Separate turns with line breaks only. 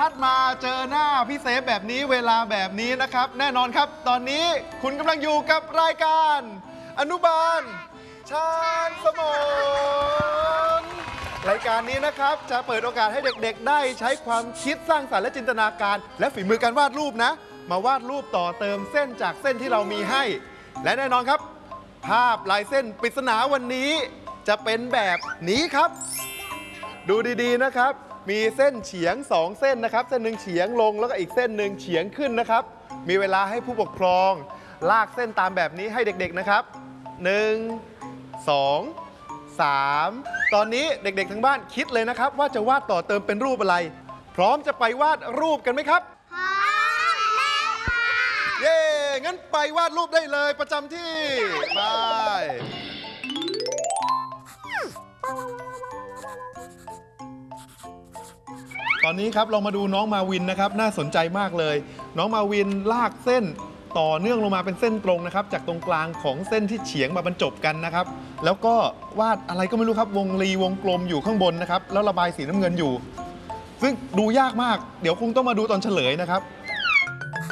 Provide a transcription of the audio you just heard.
ดมาเจอหน้าพี่เซฟแบบนี้เวลาแบบนี้นะครับแน่นอนครับตอนนี้คุณกำลังอยู่กับรายการอนุบาลชาญสมนรายการนี้นะครับจะเปิดโอกาสให้เด็กๆได้ใช้ความคิดสร้างสรรค์และจินตนาการและฝีมือการวาดรูปนะมาวาดรูปต่อเติมเส้นจากเส้นที่เรามีให้และแน่นอนครับภาพลายเส้นปริศนาวันนี้จะเป็นแบบนี้ครับดูดีๆนะครับมีเส้นเฉียง2เส้นนะครับเส้นหนึ่งเฉียงลงแล้วก็อีกเส้นหนึ่งเฉียงขึ้นนะครับมีเวลาให้ผู้ปกครองลากเส้นตามแบบนี้ให้เด็กๆนะครับ1 2 3ตอนนี้เด็กๆทั้งบ้านคิดเลยนะครับว่าจะวาดต่อเติมเป็นรูปอะไรพร้อมจะไปวาดรูปกันไหมครับพร้อมแล้วค่ะเย้งั้นไปวาดรูปได้เลยประจำที่ไปตอนนี้ครับเรามาดูน้องมาวินนะครับน่าสนใจมากเลยน้องมาวินลากเส้นต่อเนื่องลงมาเป็นเส้นตรงนะครับจากตรงกลางของเส้นที่เฉียงมาบรรจบกันนะครับแล้วก็วาดอะไรก็ไม่รู้ครับวงรีวงกลมอยู่ข้างบนนะครับแล้วระบายสีน้ำเงินอยู่ซึ่งดูยากมากเดี๋ยวคงต้องมาดูตอนเฉลยนะครับ